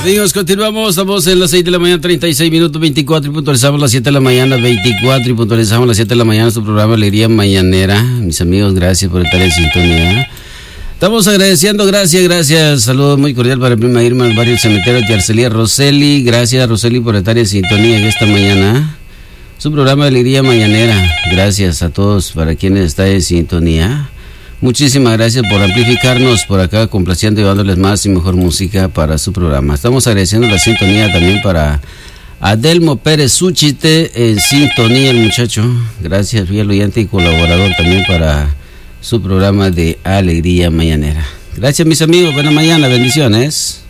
Amigos, continuamos, estamos en las 6 de la mañana, 36 minutos, 24 y puntualizamos las 7 de la mañana, 24 y puntualizamos las 7 de la mañana, su programa Alegría Mañanera. Mis amigos, gracias por estar en sintonía. Estamos agradeciendo, gracias, saludo muy cordial para prima Irma, el barrio Cementerio de Arcelia Roseli. Gracias, Roseli, por estar en sintonía esta mañana. Su programa Alegría Mañanera. Gracias a todos para quienes están en sintonía. Muchísimas gracias por amplificarnos por acá, complaciendo y llevándoles más y mejor música para su programa. Estamos agradeciendo la sintonía también para Adelmo Pérez Súchite, en sintonía el muchacho. Gracias, fiel oyente y colaborador también para su programa de Alegría Mañanera. Gracias, mis amigos, buena mañana, bendiciones.